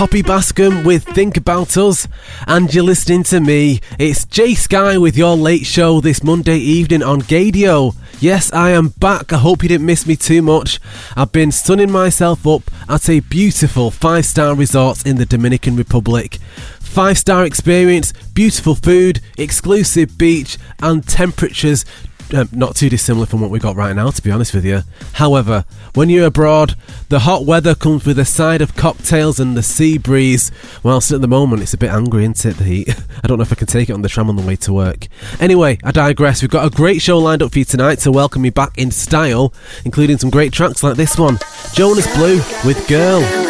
Poppy Bascom with Think About Us, and you're listening to me. It's Jay Sky with your late show this Monday evening on Gadio. Yes, I am back. I hope you didn't miss me too much. I've been sunning myself up at a beautiful 5-star resort in the Dominican Republic. 5-star experience, beautiful food, exclusive beach, and temperatures not too dissimilar from what we got right now, to be honest with you. However, when you're abroad, the hot weather comes with a side of cocktails and the sea breeze, whilst at the moment it's a bit angry, isn't it, the heat? I don't know if I can take it on the tram on the way to work. Anyway, I digress. We've got a great show lined up for you tonight to welcome you back in style, including some great tracks like this one, Jonas Blue with Girl.